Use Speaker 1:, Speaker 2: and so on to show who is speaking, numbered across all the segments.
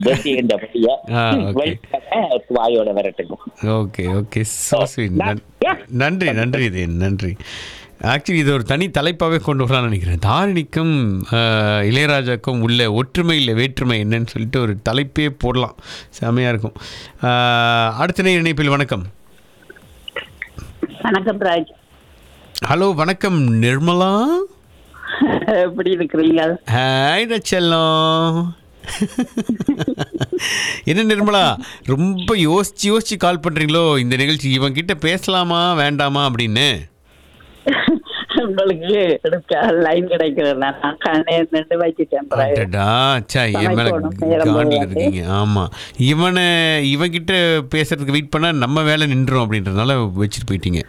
Speaker 1: வெற்றி என்றபடியா
Speaker 2: okay
Speaker 1: வாயோட வரட்டுக்கும்.
Speaker 2: Okay okay so sweet. நன்றி நன்றி இது நன்றி. ஆக்சுவலி இது ஒரு தனி தலைப்பாகவே கொண்டு வரலாம்னு நினைக்கிறேன். தாரிணிக்கும் இளையராஜாக்கும் உள்ள ஒற்றுமை இல்லை வேற்றுமை என்னன்னு சொல்லிட்டு ஒரு தலைப்பே போடலாம், செமையாக இருக்கும். அடுத்த இணைப்பில் வணக்கம்.
Speaker 3: வணக்கம் ராஜ்.
Speaker 2: ஹலோ வணக்கம் நிர்மலா,
Speaker 3: எப்படி இருக்கிறீங்க?
Speaker 2: ஹாய் செல்லம். என்ன நிர்மலா ரொம்ப யோசிச்சு கால் பண்ணுறீங்களோ இந்த நிகழ்ச்சி, இவன் கிட்ட பேசலாமா வேண்டாமா அப்படின்னு?
Speaker 3: உங்களுக்கு எடுக்க லைன் கிடைக்கிறேன், நான் கண்ணே நின்று வச்சுட்டேன்.
Speaker 2: இருக்கீங்க. ஆமா, இவன்கிட்ட பேசுறதுக்கு வெயிட் பண்ணா நம்ம வேலை நின்றோம் அப்படின்றதுனால வச்சுட்டு போயிட்டீங்க.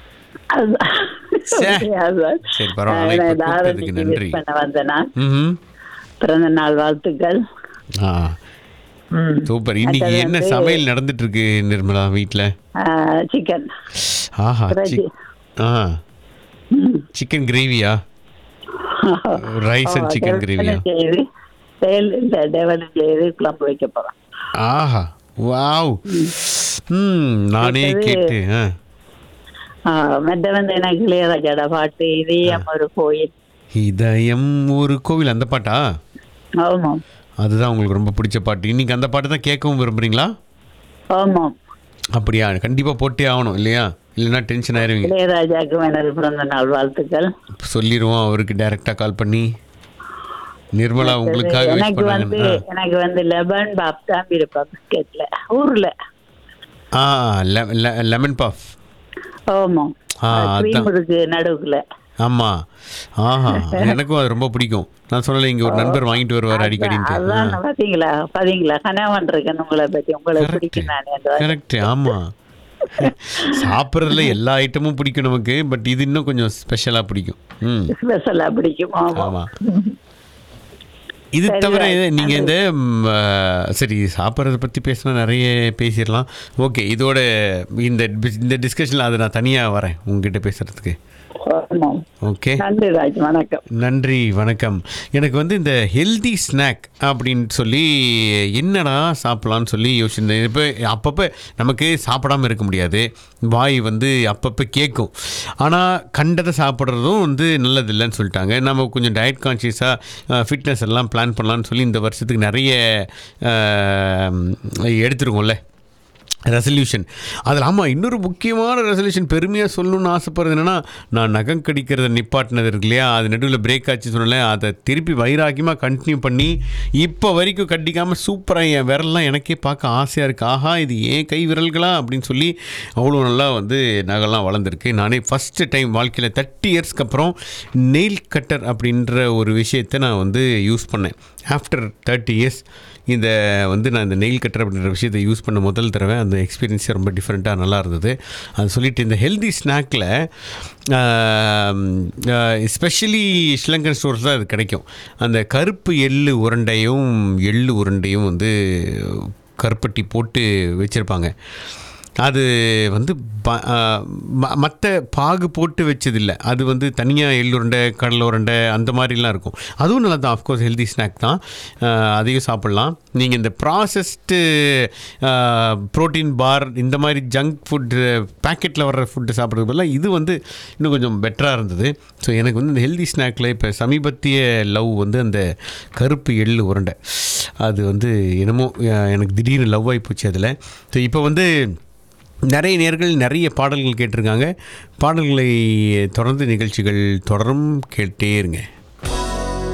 Speaker 2: சரி பரவாயில்ல, நன்றி.
Speaker 3: பிறந்த நாள் வாழ்த்துக்கள்.
Speaker 2: சூப்பர். இன்னைக்கு என்ன சமையல் நடந்துட்டு இருக்கு நிர்மலா வீட்ல?
Speaker 3: Chicken.
Speaker 2: Aha, chicken கிரேவியா? Rice and chicken கிரேவியா?
Speaker 3: குழம்பு வைக்க போறேன்.
Speaker 2: ஆஹா, வாவ். நானே கேட்டு
Speaker 3: மற்ற வந்து எனக்கு இளையராஜாட பாட்டு இதயம் ஒரு கோயில்.
Speaker 2: இதயம் ஒரு கோவில், அந்த பாட்டா?
Speaker 3: ஆமாம்,
Speaker 2: அதுதான் உங்களுக்கு ரொம்ப பிடிச்ச பாட்டு. இன்னைக்கு அந்த பாட்டு தான் கேட்கவும் விரும்புறீங்களா?
Speaker 3: ஆமாம்.
Speaker 2: அப்படியா? கண்டிப்பா போட்டே ஆகணும் இல்லையா? இல்லைன்னா டென்ஷன் ஆயிருவீங்க.
Speaker 3: இளையராஜாக்கு எனது பிறந்த நாள் வாழ்த்துக்கள்
Speaker 2: சொல்லிடுவோம் அவருக்கு டைரக்டா கால் பண்ணி. நிர்மலா உங்களுக்காக
Speaker 3: எனக்கு வந்து லெமன் பாப் தான் விருப்பம். பிஸ்கெட்ல ஊர்ல
Speaker 2: லெமன் பஃப்.
Speaker 3: ஆமாம், இருக்கு நடுவுல.
Speaker 2: ஆமா, ஆஹா, எனக்கும் அது ரொம்ப பிடிக்கும். நான் சொல்லல, இங்க ஒரு நண்பர் வாங்கிட்டு வருவார் அடிக்கடி.
Speaker 3: பாத்தீங்களா பாத்தீங்களா கனவன் இருக்கேன் உங்களை பத்தி. உங்களுக்கு பிடிக்கும்.
Speaker 2: கரெக்ட். ஆமா, சாப்பிட்றதுல எல்லா ஐட்டமும் பிடிக்கும் நமக்கு, பட் இது இன்னும் கொஞ்சம் ஸ்பெஷலா பிடிக்கும்.
Speaker 3: ஸ்பெஷலா பிடிக்கும்.
Speaker 2: ஆமா. இது தவிர நீங்க இந்த சரி சாப்பிட்றத பத்தி பேசினா நிறைய பேசிடலாம். ஓகே, இதோட இந்த டிஸ்கஷன்ல அதை நான் தனியா வரேன் உங்ககிட்ட பேசுறதுக்கு. ஓகே,
Speaker 3: நன்றி ராஜ். வணக்கம்.
Speaker 2: நன்றி, வணக்கம். எனக்கு வந்து இந்த ஹெல்தி ஸ்நாக் அப்படின்னு சொல்லி என்னடா சாப்பிட்லான்னு சொல்லி யோசிச்சிருந்தேன். இப்போ அப்பப்போ நமக்கு சாப்பிடாமல் இருக்க முடியாது, வாய் வந்து அப்பப்போ கேட்கும். ஆனால் கண்டதை சாப்பிட்றதும் வந்து நல்லதில்லைன்னு சொல்லிட்டாங்க. நம்ம கொஞ்சம் டயட் கான்ஷியஸாக ஃபிட்னஸ் எல்லாம் பிளான் பண்ணலான்னு சொல்லி இந்த வருஷத்துக்கு நிறைய எடுத்துருக்கோம்ல ரெசல்யூஷன். அதில் ஆமாம், இன்னொரு முக்கியமான ரெசல்யூஷன் பெருமையாக சொல்லணும்னு ஆசைப்படுறது என்னென்னா, நான் நகம் கடிக்கிறத நிப்பாட்டினது இருக்கு இல்லையா, அது நடுவில் பிரேக் ஆச்சு சொன்னல, அதை திருப்பி வைராக்கியமாக கண்டினியூ பண்ணி இப்போ வரைக்கும் கட்டிக்காமல் சூப்பராக என் விரல்லாம் எனக்கே பார்க்க ஆசையாக இருக்குது. ஆஹா, இது ஏன் கை விரல்களா அப்படின்னு சொல்லி அவ்வளோ நல்லா வந்து நகைலாம் வளர்ந்துருக்கு. நானே ஃபஸ்ட்டு டைம் வாழ்க்கையில் 30 இயர்ஸ்க்கு அப்புறம் நெயில் கட்டர் அப்படின்ற ஒரு விஷயத்தை நான் வந்து யூஸ் பண்ணேன். ஆஃப்டர் 30 இயர்ஸ் இந்த வந்து நான் இந்த நெயில் கட்டர் அப்படின்ற விஷயத்தை யூஸ் பண்ண முதல் தடவை அந்த எக்ஸ்பீரியன்ஸே ரொம்ப டிஃப்ரெண்ட்டாக நல்லா இருந்தது. அது சொல்லிவிட்டு இந்த ஹெல்தி ஸ்நாக்கில் எஸ்பெஷலி ஸ்ரீலங்கன் ஸ்டோர்ஸ் தான் அது கிடைக்கும். அந்த கருப்பு எள்ளு உருண்டையும் வந்து கருப்பட்டி போட்டு வச்சுருப்பாங்க. அது வந்து மற்ற பாகு போட்டு வச்சதில்லை, அது வந்து தனியாக எள்ளுருண்டை கடலை உருண்டை அந்த மாதிரிலாம் இருக்கும். அதுவும் நல்லா தான், ஆஃப்கோர்ஸ் ஹெல்தி ஸ்நாக் தான், அதையும் சாப்பிட்லாம். நீங்கள் இந்த ப்ராசஸ்டு ப்ரோட்டீன் பார் இந்த மாதிரி ஜங்க் ஃபுட்டு பேக்கெட்டில் வர்ற ஃபுட்டு சாப்பிட்றது பதிலாக இது வந்து இன்னும் கொஞ்சம் பெட்டராக இருந்தது. ஸோ எனக்கு வந்து இந்த ஹெல்தி ஸ்நாக்கில் இப்போ சமீபத்திய லவ் வந்து அந்த கருப்பு எள்ளு உருண்டை, அது வந்து என்னமோ எனக்கு திடீர்னு லவ் ஆகி போச்சு அதில். ஸோ இப்போ வந்து நிறைய நேர்கள் நிறைய பாடல்கள் கேட்டிருக்காங்க. பாடல்களை தொடர்ந்து நிகழ்ச்சிகள் தொடரும், கேட்டே இருங்க.